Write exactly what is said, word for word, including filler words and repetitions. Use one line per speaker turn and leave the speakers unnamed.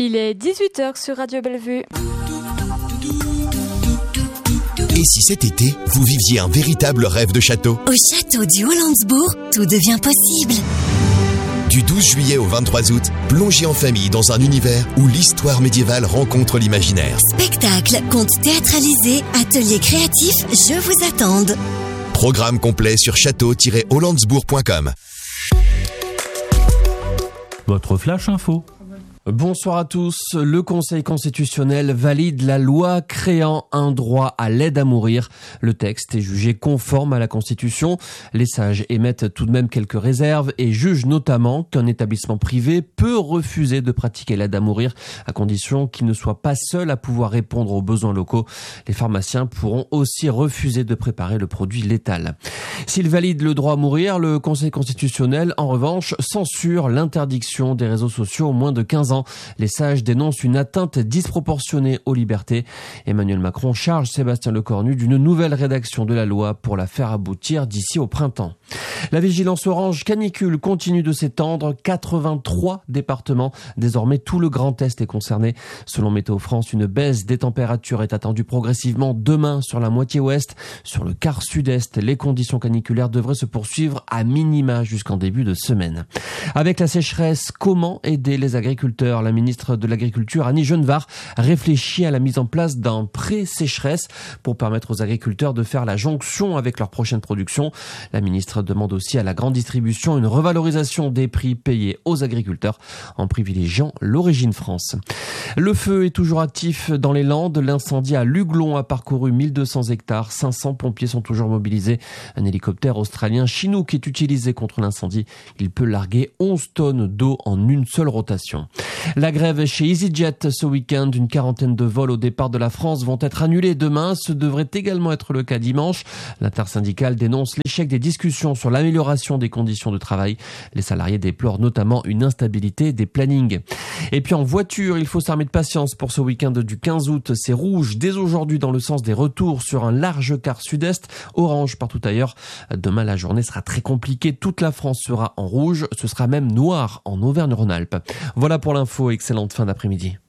Il est dix-huit heures sur Radio Bellevue.
Et si cet été, vous viviez un véritable rêve de château ?
Au château du Hollandsbourg, tout devient possible.
Du douze juillet au vingt-trois août, plongez en famille dans un univers où l'histoire médiévale rencontre l'imaginaire.
Spectacle, contes théâtralisés, ateliers créatifs, je vous attends.
Programme complet sur château tiret hollandsbourg point com.
Votre flash info.
Bonsoir à tous. Le Conseil constitutionnel valide la loi créant un droit à l'aide à mourir. Le texte est jugé conforme à la Constitution. Les sages émettent tout de même quelques réserves et jugent notamment qu'un établissement privé peut refuser de pratiquer l'aide à mourir à condition qu'il ne soit pas seul à pouvoir répondre aux besoins locaux. Les pharmaciens pourront aussi refuser de préparer le produit létal. S'il valide le droit à mourir, le Conseil constitutionnel, en revanche, censure l'interdiction des réseaux sociaux aux moins de quinze ans. Les sages dénoncent une atteinte disproportionnée aux libertés. Emmanuel Macron charge Sébastien Lecornu d'une nouvelle rédaction de la loi pour la faire aboutir d'ici au printemps. La vigilance orange canicule continue de s'étendre. quatre-vingt-trois départements. Désormais, tout le Grand Est est concerné. Selon Météo France, une baisse des températures est attendue progressivement demain sur la moitié ouest. Sur le quart sud-est, les conditions caniculaires devraient se poursuivre à minima jusqu'en début de semaine. Avec la sécheresse, comment aider les agriculteurs ? La ministre de l'Agriculture, Annie Genevard, réfléchit à la mise en place d'un pré-sécheresse pour permettre aux agriculteurs de faire la jonction avec leur prochaine production. La ministre demande aussi à la grande distribution une revalorisation des prix payés aux agriculteurs en privilégiant l'origine France. Le feu est toujours actif dans les Landes. L'incendie à Luglon a parcouru mille deux cents hectares. cinq cents pompiers sont toujours mobilisés. Un hélicoptère australien Chinook est utilisé contre l'incendie. Il peut larguer onze tonnes d'eau en une seule rotation. La grève chez EasyJet ce week-end, une quarantaine de vols au départ de la France vont être annulés demain. Ce devrait également être le cas dimanche. L'intersyndicale dénonce l'échec des discussions sur l'amélioration des conditions de travail. Les salariés déplorent notamment une instabilité des plannings. Et puis en voiture, il faut s'armer de patience pour ce week-end du quinze août. C'est rouge dès aujourd'hui dans le sens des retours sur un large quart sud-est, orange partout ailleurs. Demain, la journée sera très compliquée. Toute la France sera en rouge. Ce sera même noir en Auvergne-Rhône-Alpes. Voilà pour l'info. Excellente fin d'après-midi.